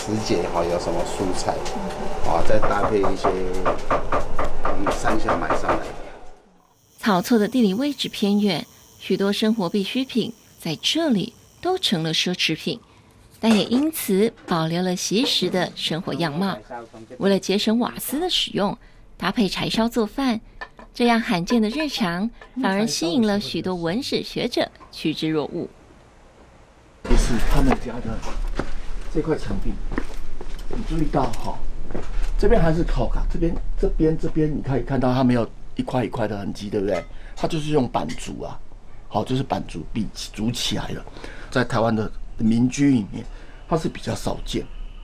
时节哈有什么蔬菜，再搭配一些山下买上来。 草厝的地理位置偏远，许多生活必需品在这里都成了奢侈品，但也因此保留了昔时的生活样貌。为了节省瓦斯的使用，搭配柴烧做饭，这样罕见的日常反而吸引了许多文史学者趋之若鹜。 这是他们家的这块墙壁，你注意到哈，这边还是烤卡，这边你可以看到它没有一块一块的痕迹，对不对？它就是用板竹啊，好，就是板竹壁筑起来的，在台湾的民居里面，它是比较少见。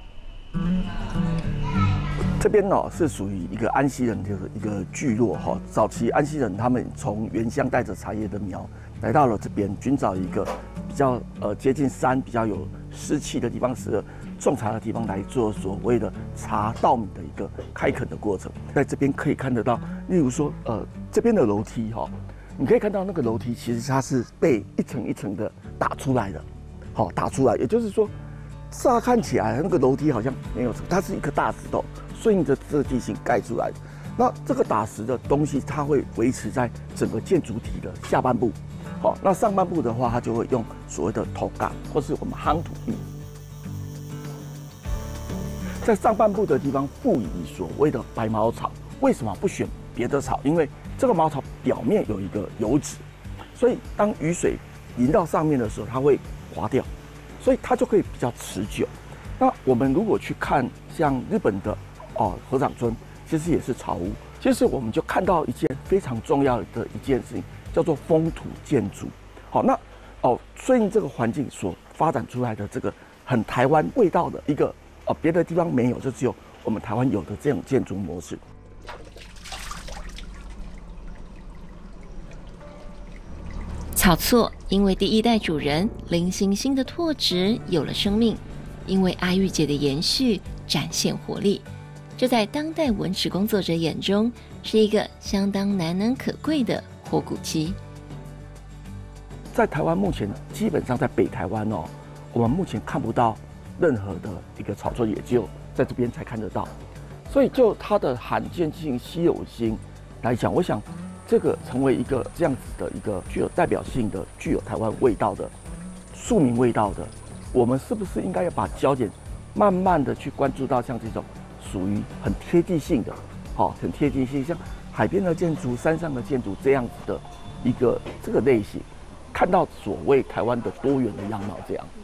这边是属于一个安溪人的一个聚落哈。早期安溪人他们从原乡带着茶叶的苗来到了这边，寻找一个比较接近山、比较有湿气的地方，适合种茶的地方来做所谓的茶稻米的一个开垦的过程。在这边可以看得到，例如说这边的楼梯哈，你可以看到那个楼梯其实它是被一层一层的打出来的，好打出来，也就是说，乍看起来那个楼梯好像没有，它是一颗大石头顺应着这个地形盖出来的。那这个打石的东西，它会维持在整个建筑体的下半部。好，那上半部的话，它就会用所谓的头嘎或是我们夯土壁，在上半部的地方赋予所谓的白茅草。为什么不选别的草？因为这个茅草表面有一个油脂，所以当雨水淋到上面的时候，它会滑掉，所以它就可以比较持久。那我们如果去看像日本的合掌村，其实也是草屋。其实我们就看到一件非常重要的一件事情，叫做风土建筑。好，那顺应这个环境所发展出来的这个很台湾味道的一个别的地方没有，就只有我们台湾有的这种建筑模式。 草厝因为第一代主人林星星的拓殖有了生命，因为阿育节的延续展现活力，这在当代文史工作者眼中是一个相当难能可贵的活古迹。 在台湾目前基本上在北台湾我们目前看不到任何的一个草厝，也只有在这边才看得到。所以就它的罕见性、稀有性来讲，我想这个成为一个这样子的一个具有代表性的、具有台湾味道的、庶民味道的，我们是不是应该要把焦点慢慢的去关注到像这种属于很贴地性的，很贴地性，像海边的建筑、山上的建筑这样子的一个这个类型，看到所谓台湾的多元的样貌这样。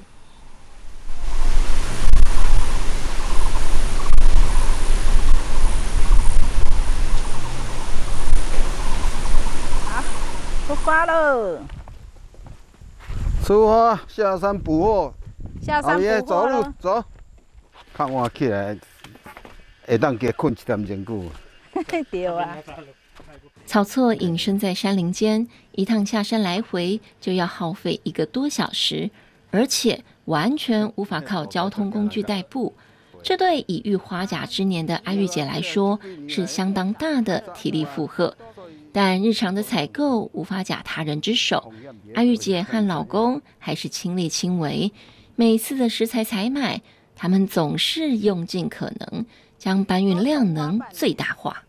出发了！ 出发下山捕获。 下山捕获走路走，较晚起来会当加困一点钟久。 对啊。 草厝隐身在山林间，一趟下山来回就要耗费1个多小时，而且完全无法靠交通工具代步。这对已逾花甲之年的阿育姐来说是相当大的体力负荷。但日常的采购无法假他人之手，阿育姐和老公还是亲力亲为。每次的食材采买，他们总是用尽可能，将搬运量能最大化。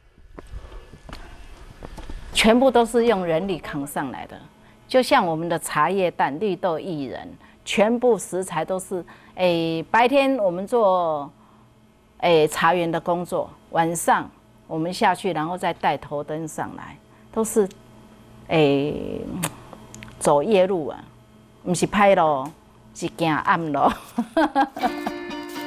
全部都是用人力扛上来的，就像我们的茶叶蛋、绿豆薏仁，全部食材都是白天我们做茶园的工作，晚上我们下去，然后再带头灯上来，都是走夜路啊，不是歹路，是行暗路。